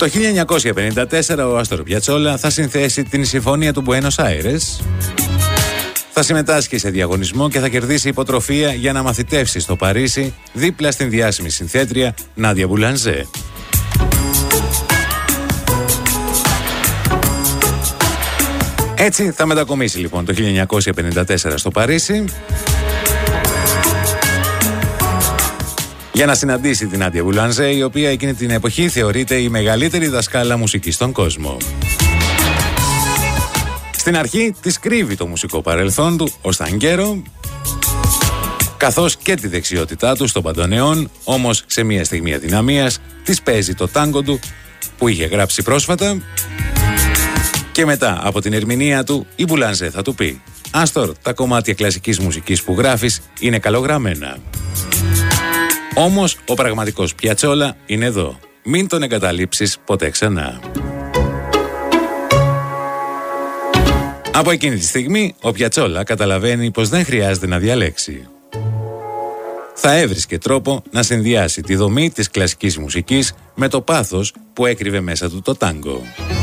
Το 1954 ο Άστορ Πιατσόλα θα συνθέσει την Συμφωνία του Μπουένος Άιρες. Θα συμμετάσχει σε διαγωνισμό και θα κερδίσει υποτροφία για να μαθητεύσει στο Παρίσι δίπλα στην διάσημη συνθέτρια Νάντια Μπουλανζέ. Έτσι θα μετακομίσει λοιπόν το 1954 στο Παρίσι για να συναντήσει την Νάντια Μπουλανζέ, η οποία εκείνη την εποχή θεωρείται η μεγαλύτερη δασκάλα μουσικής στον κόσμο. Στην αρχή της κρύβει το μουσικό παρελθόν του ως ταγκέρο, καθώς και τη δεξιότητά του στον παντονεόν, όμως σε μια στιγμή αδυναμίας της παίζει το τάγκο του που είχε γράψει πρόσφατα και μετά από την ερμηνεία του η Μπουλανζέ θα του πει «Άστορ, τα κομμάτια κλασικής μουσικής που γράφεις είναι καλογραμμένα. Όμως ο πραγματικός Πιατσόλα είναι εδώ. Μην τον εγκαταλείψεις ποτέ ξανά». Από εκείνη τη στιγμή ο Πιατσόλα καταλαβαίνει πως δεν χρειάζεται να διαλέξει. Θα έβρισκε τρόπο να συνδυάσει τη δομή της κλασικής μουσικής με το πάθος που έκρυβε μέσα του το τάγκο.